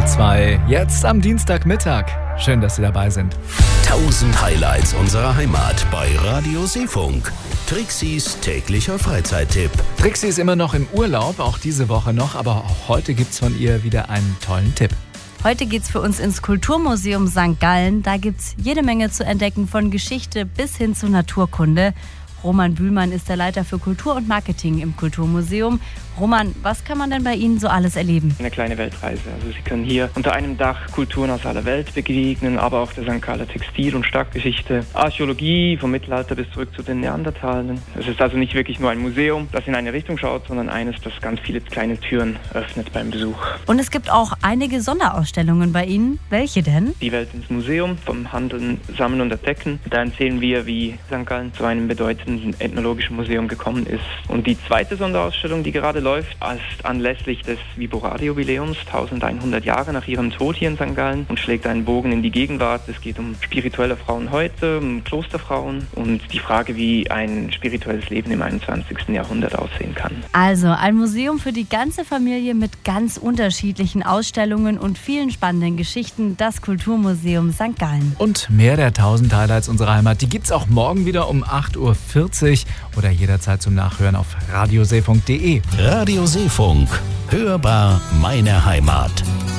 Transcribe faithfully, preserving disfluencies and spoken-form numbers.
zwei, jetzt am Dienstagmittag. Schön, dass Sie dabei sind. tausend Highlights unserer Heimat bei Radio Seefunk. Trixis täglicher Freizeittipp. Trixi ist immer noch im Urlaub, auch diese Woche noch, aber auch heute gibt's von ihr wieder einen tollen Tipp. Heute geht's für uns ins Kulturmuseum Sankt Gallen. Da gibt's jede Menge zu entdecken, von Geschichte bis hin zu Naturkunde. Roman Bühlmann ist der Leiter für Kultur und Marketing im Kulturmuseum. Roman, was kann man denn bei Ihnen so alles erleben? Eine kleine Weltreise. Also Sie können hier unter einem Dach Kulturen aus aller Welt begegnen, aber auch der Sankt Galler Textil- und Stadtgeschichte, Archäologie vom Mittelalter bis zurück zu den Neandertalern. Es ist also nicht wirklich nur ein Museum, das in eine Richtung schaut, sondern eines, das ganz viele kleine Türen öffnet beim Besuch. Und es gibt auch einige Sonderausstellungen bei Ihnen. Welche denn? Die Welt ins Museum, vom Handeln, Sammeln und Entdecken. Da erzählen wir, wie Sankt Gallen zu einem bedeutenden ethnologischen Museum gekommen ist. Und die zweite Sonderausstellung, die gerade läuft, ist anlässlich des Viboradi-Jubiläums, elfhundert Jahre nach ihrem Tod hier in Sankt Gallen, und schlägt einen Bogen in die Gegenwart. Es geht um spirituelle Frauen heute, um Klosterfrauen und die Frage, wie ein spirituelles Leben im einundzwanzigsten Jahrhundert aussehen kann. Also ein Museum für die ganze Familie mit ganz unterschiedlichen Ausstellungen und vielen spannenden Geschichten, das Kulturmuseum Sankt Gallen. Und mehr der tausend Highlights unserer Heimat, die gibt's auch morgen wieder um acht Uhr vierzig oder jederzeit zum Nachhören auf radioseefunk punkt de. Radio Seefunk. Hörbar meine Heimat.